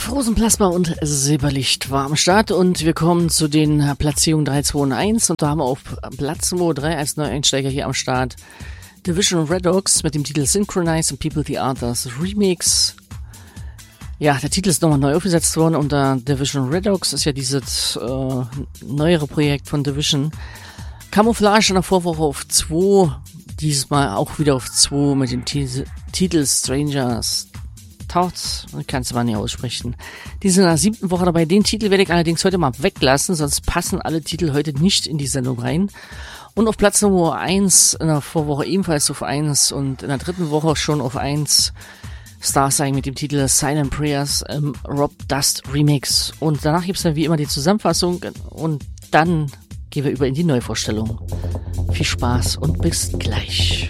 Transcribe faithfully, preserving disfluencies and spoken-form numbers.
Frozen Plasma und Silberlicht war am Start und wir kommen zu den Platzierungen drei, zwei und eins und da haben wir auf Platz Nummer drei als Neueinsteiger hier am Start Division Redox mit dem Titel Synchronize and People the Others Remix. Ja, der Titel ist nochmal neu aufgesetzt worden unter Division Redox, ist ja dieses äh, neuere Projekt von Division. Camouflage in der Vorwoche auf zwei, dieses Mal auch wieder auf zwei mit dem T- Titel Strangers Thoughts, kannst du mal nicht aussprechen. Die sind in der siebten Woche dabei. Den Titel werde ich allerdings heute mal weglassen, sonst passen alle Titel heute nicht in die Sendung rein. Und auf Platz Nummer eins in der Vorwoche ebenfalls auf eins und in der dritten Woche schon auf eins Starsign mit dem Titel Silent Prayers im Rob Dust Remix. Und danach gibt es dann wie immer die Zusammenfassung und dann gehen wir über in die Neuvorstellung. Viel Spaß und bis gleich.